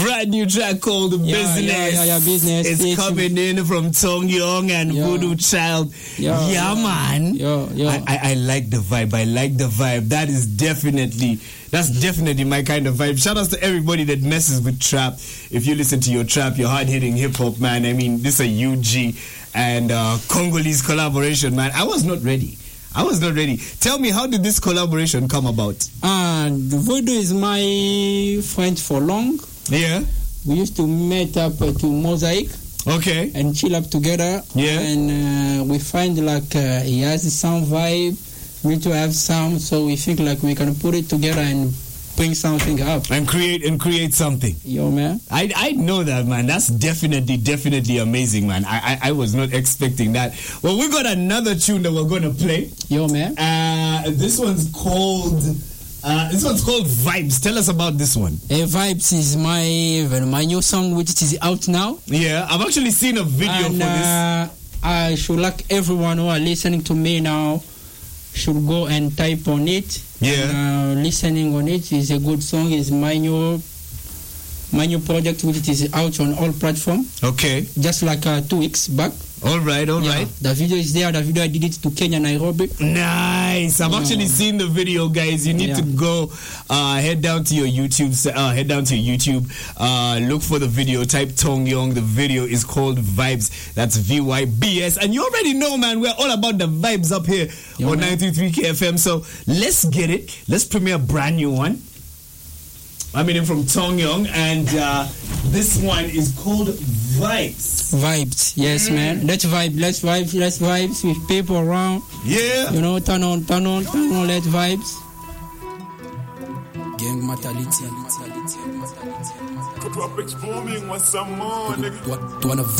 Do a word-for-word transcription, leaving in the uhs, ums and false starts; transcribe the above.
Brand new track called Yeah, Business. yeah, yeah, yeah, Business. It's It's- coming in from Tong Young and Yeah. Voodoo Child. Yeah, Yeah, yeah. man. Yeah, yeah. I, I, I like the vibe. I like the vibe. That is definitely, that's definitely my kind of vibe. Shout out to everybody that messes with trap. If you listen to your trap, your hard-hitting hip-hop, man. I mean, this is a U G and uh, Congolese collaboration, man. I was not ready. I was not ready. Tell me, how did this collaboration come about? And Voodoo is my friend for long. Yeah. We used to meet up uh, to Mosaic Okay. and chill up together. Yeah. And uh, we find like uh, he has some vibe, me to have some, so we think like we can put it together and bring something up. And create and create something. Yo, man. I I know that, man. That's definitely definitely amazing, man. I I, I was not expecting that. Well, we got another tune that we're gonna play. Yo, man. Uh, this one's called. Uh, this one's called Vibes. Tell us about this one. Uh, Vibes is my my new song, which is out now. Yeah, I've actually seen a video and, for this. Uh, I should like everyone who are listening to me now should go and type on it. Yeah. And, uh, listening on it is a good song. It's my new my new project, which is out on all platforms. Okay. Just like uh, two weeks back. All right. All Yeah, right. the video is there. The video I did it to Kenya, Nairobi. Nice. I've Yeah. actually seen the video, guys. You need Yeah. to go uh, head down to your YouTube. Uh, head down to your YouTube. Uh, look for the video. Type Tong Young. The video is called Vibes. That's V Y B S. And you already know, man. We're all about the vibes up here Yeah, on man. ninety-three K F M. So let's get it. Let's premiere a brand new one. I mean, from Tong Young, and uh, this one is called Vibes. Vibes, yes, Mm. man. Let's vibe. Let's vibe. Let's vibes with people around. Yeah. You know, turn on, turn on, turn on. Let's vibes. Gang mentality. Tropics booming, want some more, nigga. What, wanna